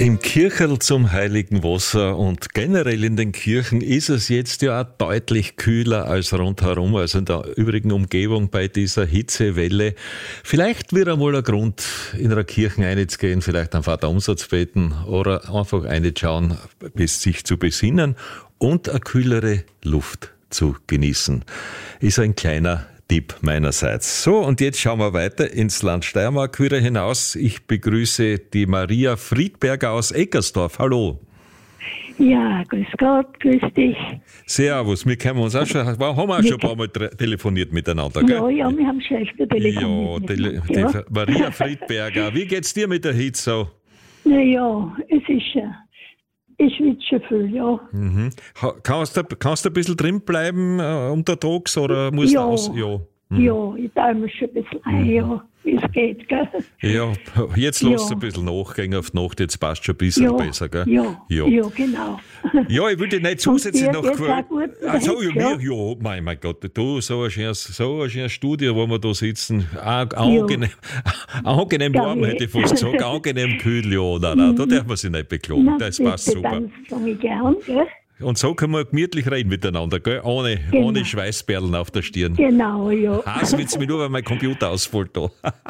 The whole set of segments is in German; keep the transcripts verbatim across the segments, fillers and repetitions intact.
Im Kircherl zum Heiligen Wasser und generell in den Kirchen ist es jetzt ja auch deutlich kühler als rundherum, also in der übrigen Umgebung bei dieser Hitzewelle. Vielleicht wird einmal ein Grund, in einer Kirche reinzugehen, vielleicht einen Vaterunser zu beten oder einfach reinschauen, bis sich zu besinnen und eine kühlere Luft zu genießen. Ist ein kleiner Tipp meinerseits. So, und jetzt schauen wir weiter ins Land Steiermark wieder hinaus. Ich begrüße die Maria Friedberger aus Eckersdorf. Hallo. Ja, grüß Gott, grüß dich. Servus, wir kennen uns auch schon, haben wir auch schon ein paar Mal telefoniert miteinander, gell? Ja, ja, wir haben schon öfter telefoniert. Ja, tele- die ja. Maria Friedberger, wie geht's dir mit der Hitze so? Naja, es ist schon, ich schwitze schon viel, ja. Mhm. Kannst du, kannst du ein bisschen drin bleiben äh, untertags oder musst ja. du aus? Ja. Mhm. Ja, ich teile mich schon ein bisschen ein, ja, wie es geht, gell? Ja, jetzt lass Ja. ein bisschen nachgehen auf die Nacht, jetzt passt schon ein bisschen Ja, besser, gell? ja, Ja. ja, genau. Ja, ich will dich nicht zusätzlich dir noch geht's gefallen. auch gut mit der Also, Hitze, ja, ja? mir, ja, mein, mein Gott, du, so ein schönes, so ein schönes Studio, wo wir da sitzen, An- angenehm, angenehm Ja, warm, nee. hätte ich fast gesagt, angenehm kühl, ja, nein, nein, da darf man sich nicht beklagen, Na, das passt bitte, super. dann fange ich gern, gell? Und so können wir gemütlich reden miteinander, gell, ohne, Genau. ohne Schweißperlen auf der Stirn. Genau, ja. Hass wird's mich nur, weil mein Computer ausfällt da.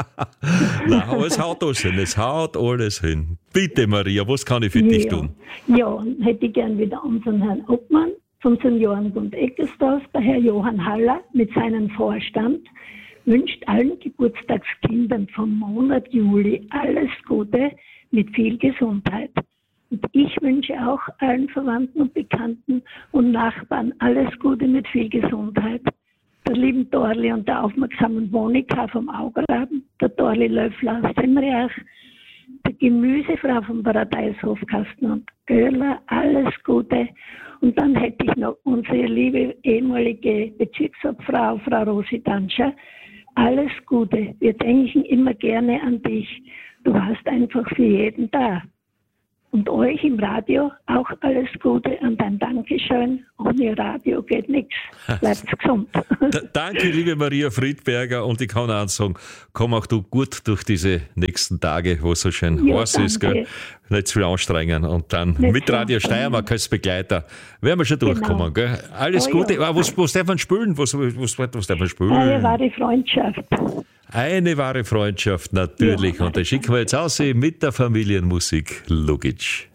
Nein, aber es haut alles hin, es haut alles hin. Bitte, Maria, was kann ich für dich ja. tun? Ja, und hätte ich gern wieder unseren Herrn Obmann vom Seniorenbund Eckersdorf, der Herr Johann Haller mit seinem Vorstand, wünscht allen Geburtstagskindern vom Monat Juli alles Gute mit viel Gesundheit. Und ich wünsche auch allen Verwandten und Bekannten und Nachbarn alles Gute mit viel Gesundheit. Der lieben Dorli und der aufmerksamen Monika vom Augeraben, der Dorli Löffler aus Semriach, der Gemüsefrau vom Paradeishofkasten und Göhler, alles Gute. Und dann hätte ich noch unsere liebe ehemalige Bezirksobfrau, Frau Rosi Danscher, alles Gute. Wir denken immer gerne an dich. Du warst einfach für jeden da. Und euch im Radio auch alles Gute und ein Dankeschön. Ohne Radio geht nichts. Bleibt gesund. D- Danke, liebe Maria Friedberger. Und ich kann auch sagen, komm auch du gut durch diese nächsten Tage, wo es so schön Ja, heiß ist. danke. Gell? Nicht zu viel anstrengen. Und dann Nicht mit zu Radio Steiermark als Begleiter werden wir schon durchkommen. Gell? Alles Oh ja. Gute. Ah, was, was darf man spülen? Was, was, was, was darf man spülen? Eine wahre Freundschaft. Eine wahre Freundschaft, natürlich. Ja. Und das schicken wir jetzt aus mit der Familienmusik Lugic.